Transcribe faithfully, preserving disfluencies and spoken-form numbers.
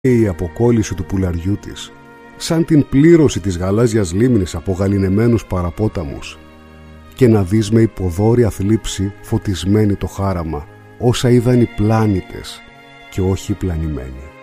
η αποκόλληση του πουλαριού της, σαν την πλήρωση της γαλάζιας λίμνης από γαληνεμένους παραπόταμους, και να δεις με υποδόρια θλίψη φωτισμένη το χάραμα όσα είδαν οι πλάνητες και όχι οι πλανημένοι.